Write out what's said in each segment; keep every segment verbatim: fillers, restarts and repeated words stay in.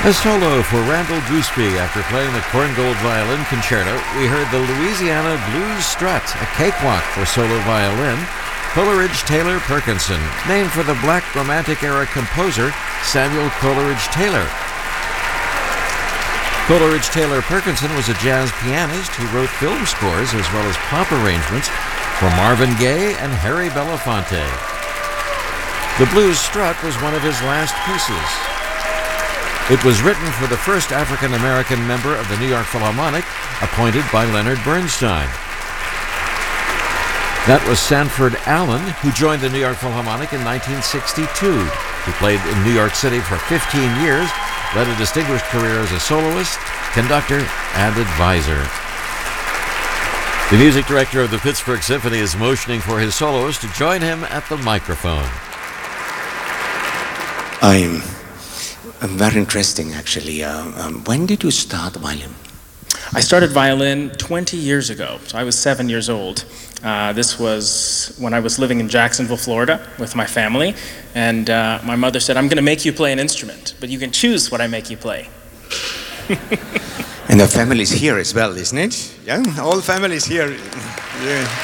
A solo for Randall Gooseby after playing the Korngold Violin Concerto. We heard the Louisiana Blues Strut, a cakewalk for solo violin. Coleridge Taylor Perkinson, named for the Black Romantic era composer Samuel Coleridge Taylor. Coleridge Taylor Perkinson was a jazz pianist who wrote film scores as well as pop arrangements for Marvin Gaye and Harry Belafonte. The Blues Strut was one of his last pieces. It was written for the first African-American member of the New York Philharmonic, appointed by Leonard Bernstein. That was Sanford Allen, who joined the New York Philharmonic in nineteen sixty-two. He played in New York City for fifteen years, led a distinguished career as a soloist, conductor, and advisor. The music director of the Pittsburgh Symphony is motioning for his soloist to join him at the microphone. I'm very interesting, actually. Uh, um, when did you start violin? I started violin twenty years ago, so I was seven years old. Uh, this was when I was living in Jacksonville, Florida, with my family, and uh, my mother said, "I'm going to make you play an instrument, but you can choose what I make you play." And the family's here as well, isn't it? Yeah, all families here. Yeah.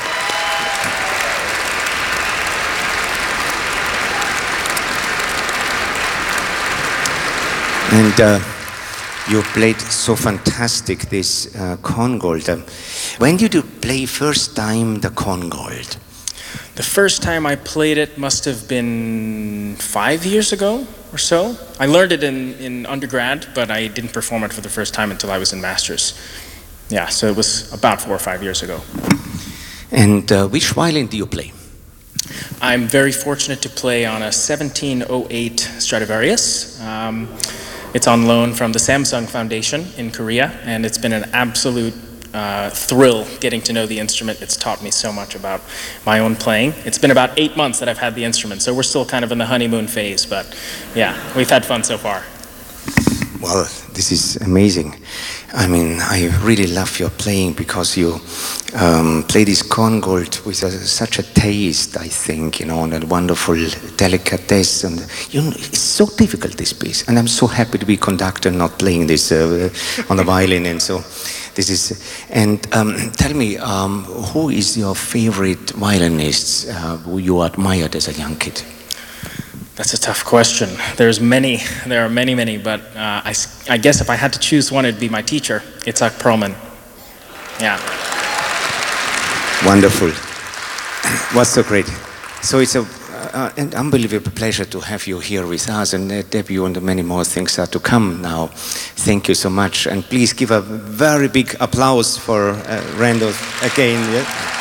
And uh, you played so fantastic this uh, Korngold. Um, when did you play first time the Korngold? The first time I played it must have been five years ago or so. I learned it in, in undergrad, but I didn't perform it for the first time until I was in master's. Yeah, so it was about four or five years ago. And uh, which violin do you play? I'm very fortunate to play on a seventeen oh eight Stradivarius. Um, It's on loan from the Samsung Foundation in Korea, and it's been an absolute uh, thrill getting to know the instrument. It's taught me so much about my own playing. It's been about eight months that I've had the instrument, so we're still kind of in the honeymoon phase, but yeah, we've had fun so far. Well, this is amazing. I mean, I really love your playing because you um, play this Korngold with a, such a taste, I think, you know, and a wonderful delicatesse. And you know, it's so difficult, this piece. And I'm so happy to be conductor, not playing this uh, on the violin. And so this is. And um, tell me, um, who is your favorite violinist uh, who you admired as a young kid? That's a tough question. There's many, there are many, many, but uh, I, I guess if I had to choose one, it'd be my teacher, Itzhak Perlman. Yeah. Wonderful. What's so great? So it's a, uh, an unbelievable pleasure to have you here with us, and uh, debut and many more things are to come now. Thank you so much, and please give a very big applause for uh, Randall again. Yeah?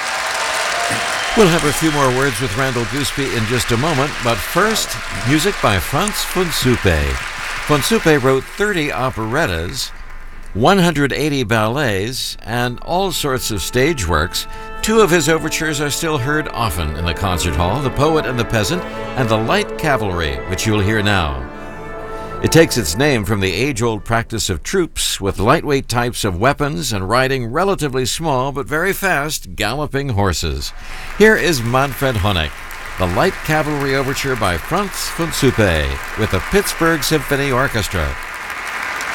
We'll have a few more words with Randall Gooseby in just a moment, but first, music by Franz von Suppe. Von Suppe wrote thirty operettas, one hundred eighty ballets, and all sorts of stage works. Two of his overtures are still heard often in the concert hall, The Poet and the Peasant and The Light Cavalry, which you'll hear now. It takes its name from the age-old practice of troops with lightweight types of weapons and riding relatively small but very fast galloping horses. Here is Manfred Honeck, The Light Cavalry Overture by Franz von Suppe with the Pittsburgh Symphony Orchestra.